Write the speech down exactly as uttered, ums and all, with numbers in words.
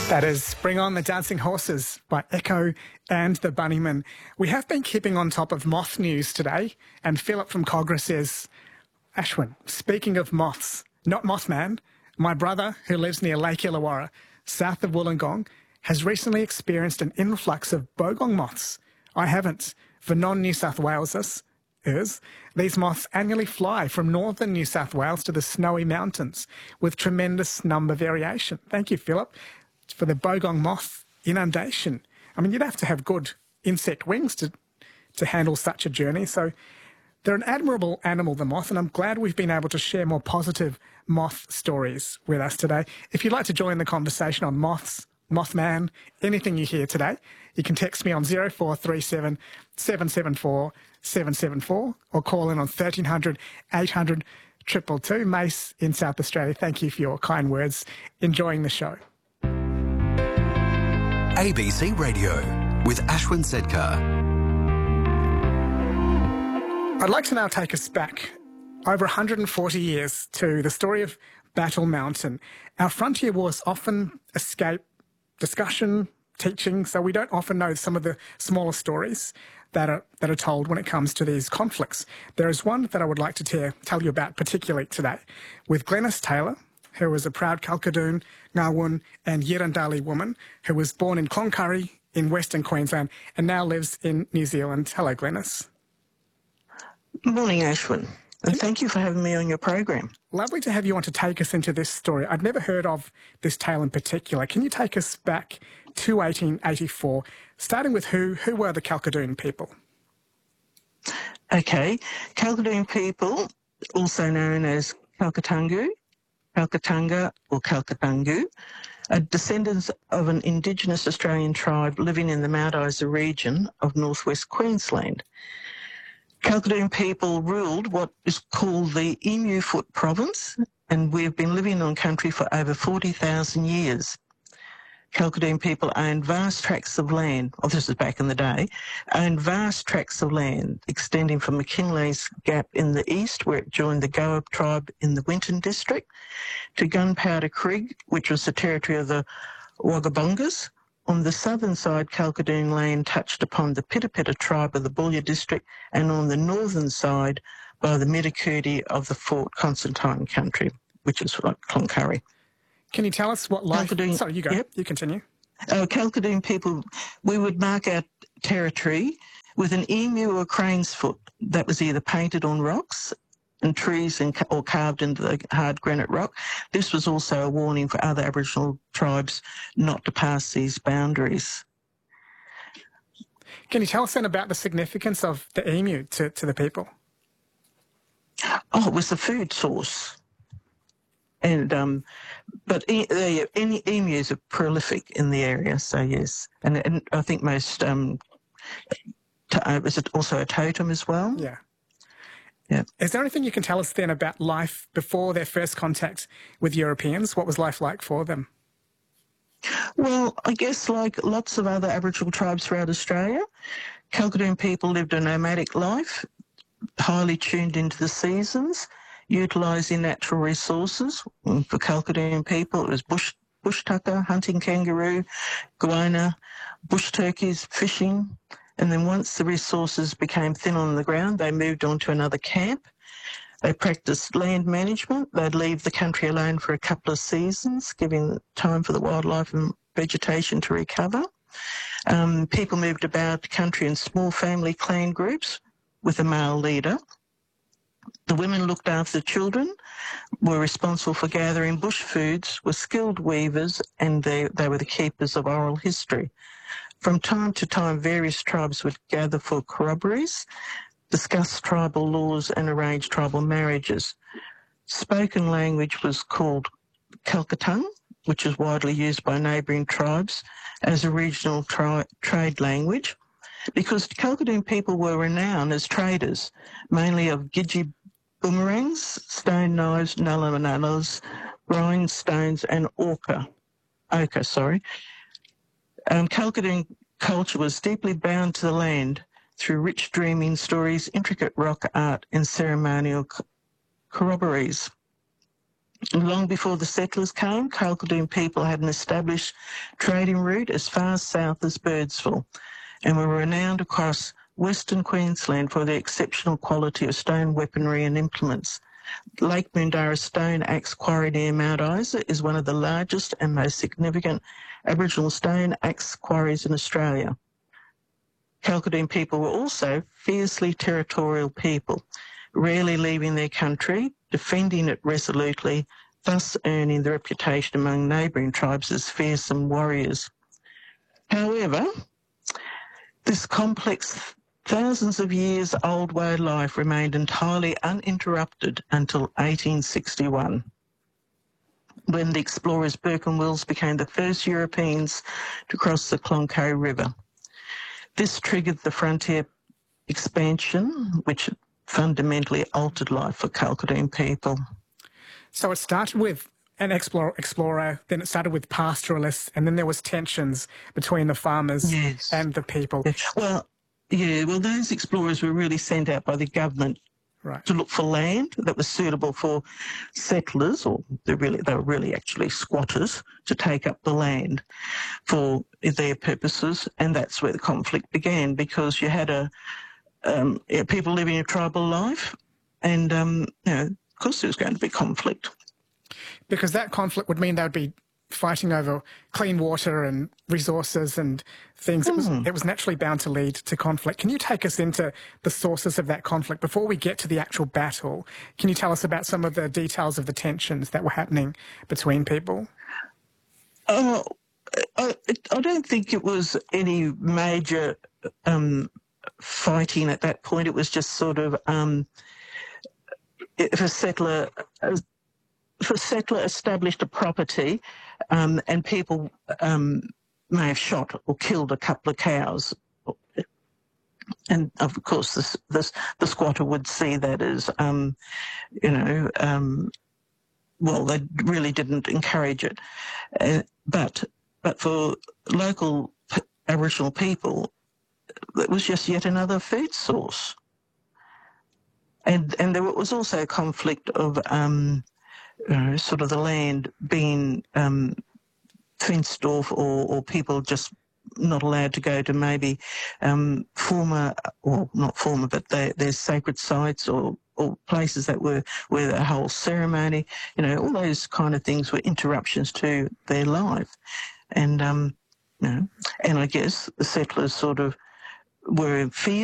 That is Bring On the Dancing Horses by Echo and the Bunnymen. We have been keeping on top of moth news today, and Philip from Cogra says, Ashwin, speaking of moths, not Mothman, my brother, who lives near Lake Illawarra, south of Wollongong, has recently experienced an influx of bogong moths. I haven't. For non-New South Walesers, these moths annually fly from northern New South Wales to the snowy mountains with tremendous number variation. Thank you, Philip, for the bogong moth inundation. I mean, you'd have to have good insect wings to, to handle such a journey. So they're an admirable animal, the moth, and I'm glad we've been able to share more positive moth stories with us today. If you'd like to join the conversation on moths, Mothman, anything you hear today, you can text me on zero four three seven, seven seven four, seven seven four or call in on thirteen hundred, eight hundred, two two two. Mace in South Australia, thank you for your kind words. Enjoying the show. A B C Radio with Ashwin Sedkar. I'd like to now take us back over one hundred forty years to the story of Battle Mountain. Our frontier wars often escape discussion, teaching, so we don't often know some of the smaller stories that are that are told when it comes to these conflicts. There is one that I would like to te- tell you about particularly today with Glenys Taylor, who was a proud Kalkadoon, Ngawun and Yirrandali woman who was born in Cloncurry in Western Queensland and now lives in New Zealand. Hello, Glenys. Morning, Ashwin, and thank you for having me on your program. Lovely to have you on to take us into this story. I'd never heard of this tale in particular. Can you take us back to eighteen eighty-four, starting with who who were the Kalkadoon people? Okay, Kalkadoon people, also known as Kalkatungu, Kalkatunga or Kalkatungu, are descendants of an Indigenous Australian tribe living in the Mount Isa region of northwest Queensland. Kalkadoon people ruled what is called the Emu Foot province, and we've been living on country for over forty thousand years. Kalkadoon people owned vast tracts of land, oh, this is back in the day, owned vast tracts of land extending from McKinley's Gap in the east, where it joined the Goa tribe in the Winton district, to Gunpowder Creek, which was the territory of the Wagabungas. On the southern side, Kalkadoon land touched upon the Pitapita tribe of the Boulia district, and on the northern side by the Midakudi of the Fort Constantine country, which is like Cloncurry. Can you tell us what life... Kalkadoon, Sorry, you go. Yep. You continue. Uh, Kalkadoon people, we would mark our territory with an emu or crane's foot that was either painted on rocks and trees and, or carved into the hard granite rock. This was also a warning for other Aboriginal tribes not to pass these boundaries. Can you tell us then about the significance of the emu to, to the people? Oh, it was the food source. And um, but e- uh, any emus are prolific in the area, so yes. And, and I think most, um, to, uh, is it also a totem as well? Yeah. Yeah. Is there anything you can tell us then about life before their first contact with Europeans? What was life like for them? Well, I guess like lots of other Aboriginal tribes throughout Australia, Kalkadoon people lived a nomadic life, highly tuned into the seasons, utilising natural resources. For Kalkadoon people, it was bush, bush tucker, hunting kangaroo, goanna, bush turkeys, fishing. And then once the resources became thin on the ground, they moved on to another camp. They practiced land management. They'd leave the country alone for a couple of seasons, giving time for the wildlife and vegetation to recover. Um, people moved about the country in small family clan groups with a male leader. The women looked after the children, were responsible for gathering bush foods, were skilled weavers, and they, they were the keepers of oral history. From time to time, various tribes would gather for corroborees, discuss tribal laws and arrange tribal marriages. Spoken language was called Kalkatung, which is widely used by neighbouring tribes as a regional tri- trade language, because Kalkadoon people were renowned as traders, mainly of Gidgee boomerangs, stone knives, nullah-nullas, grindstones and ochre. Ochre, sorry. Um, Kalkadoon culture was deeply bound to the land through rich dreaming stories, intricate rock art and ceremonial corroborees. Long before the settlers came, Kalkadoon people had an established trading route as far south as Birdsville and were renowned across Western Queensland for their exceptional quality of stone weaponry and implements. Lake Moondarra Stone Axe Quarry near Mount Isa is one of the largest and most significant Aboriginal stone axe quarries in Australia. Kalkadoon people were also fiercely territorial people, rarely leaving their country, defending it resolutely, thus earning the reputation among neighbouring tribes as fearsome warriors. However, this complex, thousands of years old way of life remained entirely uninterrupted until eighteen sixty-one, when the explorers Burke and Wills became the first Europeans to cross the Cloncurry River. This triggered the frontier expansion, which fundamentally altered life for Kalkadoon people. So it started with an explorer, explorer, then it started with pastoralists, and then there was tensions between the farmers Yes. and the people. Yeah. Well, yeah, well, those explorers were really sent out by the government Right. to look for land that was suitable for settlers, or they really they were really actually squatters, to take up the land for their purposes, and that's where the conflict began, because you had a um, yeah, people living a tribal life, and um, you know, of course there was going to be conflict. Because that conflict would mean they would be fighting over clean water and resources and things. It was, Mm. it was naturally bound to lead to conflict. Can you take us into the sources of that conflict before we get to the actual battle? Can you tell us about some of the details of the tensions that were happening between people? Oh, I, I don't think it was any major um, fighting at that point. It was just sort of um, if a settler if a settler established a property um, and people um, may have shot or killed a couple of cows. And of course, this, this, the squatter would see that as, um, you know, um, well, they really didn't encourage it. Uh, but but for local p- Aboriginal people, it was just yet another food source. And and there was also a conflict of um, you know, sort of the land being um, fenced off, or, or people just not allowed to go to maybe um, former, or not former, but their, their sacred sites, or, or places that were where the whole ceremony, you know, all those kind of things were interruptions to their life. And, um, you know, and I guess the settlers sort of were in fear